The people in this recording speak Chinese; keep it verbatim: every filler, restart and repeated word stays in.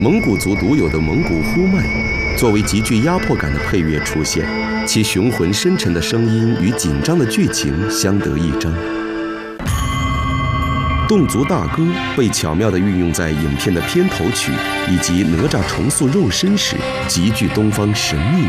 蒙古族独有的蒙古呼麦，作为极具压迫感的配乐出现，其雄浑深沉的声音与紧张的剧情相得益彰。侗族大歌被巧妙地运用在影片的片头曲以及哪吒重塑肉身时，极具东方神秘